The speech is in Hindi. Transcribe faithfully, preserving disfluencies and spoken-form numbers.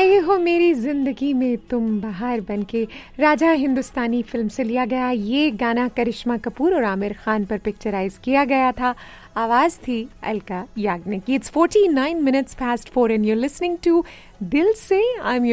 आए हो मेरी जिंदगी में तुम बहार बनके, राजा हिंदुस्तानी फिल्म से लिया गया ये गाना करिश्मा कपूर और आमिर खान पर पिक्चराइज किया गया था। आवाज थी अलका याग्निक की। It's forty nine minutes past four and you listening to दिल से। I am